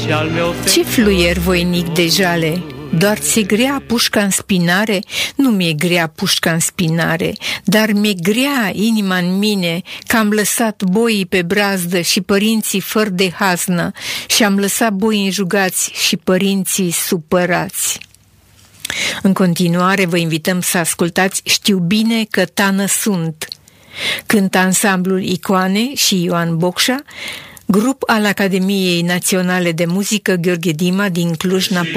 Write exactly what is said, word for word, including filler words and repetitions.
și al meu fecioar. Ce fluier voinic de jale, doar ți-e grea pușca în spinare? Nu mi-e grea pușca în spinare, dar mi-e grea inima în mine, că am lăsat boii pe brazdă și părinții fără de haznă, și am lăsat boii înjugați și părinții supărați. În continuare vă invităm să ascultați Știu bine că tană sunt. Cântă ansamblul Icoane și Ioan Bocșa, grup al Academiei Naționale de Muzică Gheorghe Dima din Cluj-Napoca.